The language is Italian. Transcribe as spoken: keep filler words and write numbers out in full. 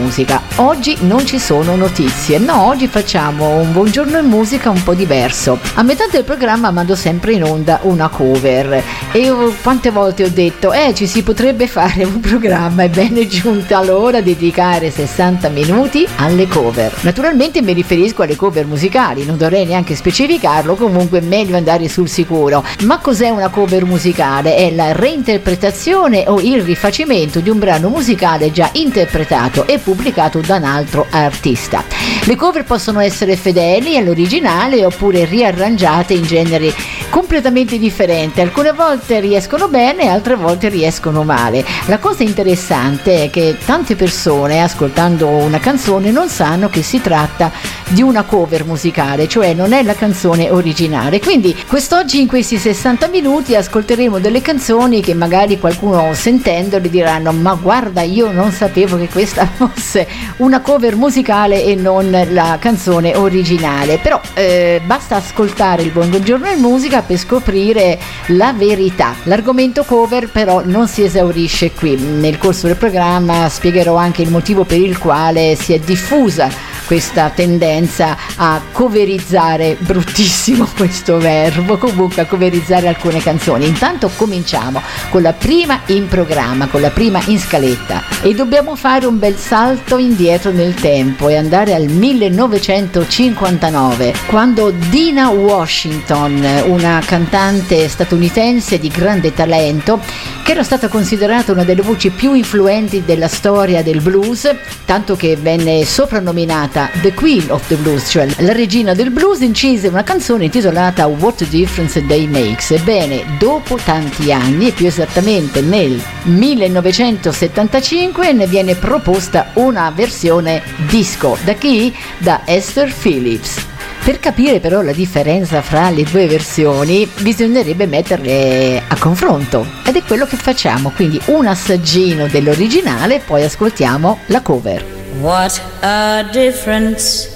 musica. Oggi non ci sono notizie, no, oggi facciamo un buongiorno in musica un po' diverso. A metà del programma mando sempre in onda una cover e io quante volte ho detto eh ci si potrebbe fare un programma, ebbene è giunta l'ora di dedicare sessanta minuti alle cover. Naturalmente mi riferisco alle cover musicali, non dovrei neanche specificarlo, comunque è meglio andare sul sicuro. Ma cos'è una cover musicale? È la reinterpretazione o il rifacimento di un brano musicale già interpretato e pubblicato da un altro artista. Le cover possono essere fedeli all'originale oppure riarrangiate in generi completamente differenti. Alcune volte riescono bene, altre volte riescono male. La cosa interessante è che tante persone ascoltando una canzone non sanno che si tratta di una cover musicale, cioè non è la canzone originale. Quindi quest'oggi in questi sessanta minuti ascolteremo delle canzoni che magari qualcuno sentendole diranno ma guarda, io non sapevo che questa fosse una cover musicale e non la canzone originale. Però eh, basta ascoltare il Buongiorno in Musica per scoprire la verità. L'argomento cover però non si esaurisce qui. Nel corso del programma spiegherò anche il motivo per il quale si è diffusa questa tendenza a coverizzare, bruttissimo questo verbo, comunque a coverizzare alcune canzoni. Intanto cominciamo con la prima in programma, con la prima in scaletta, e dobbiamo fare un bel salto indietro nel tempo e andare al millenovecentocinquantanove, quando Dinah Washington, una cantante statunitense di grande talento che era stata considerata una delle voci più influenti della storia del blues, tanto che venne soprannominata The Queen of the Blues, cioè la regina del blues, incise una canzone intitolata What a Difference a Day Makes. Ebbene, dopo tanti anni, e più esattamente nel millenovecentosettantacinque, ne viene proposta una versione disco. Da chi? Da Esther Phillips. Per capire però la differenza fra le due versioni bisognerebbe metterle a confronto, ed è quello che facciamo, quindi un assaggino dell'originale, poi ascoltiamo la cover. What a difference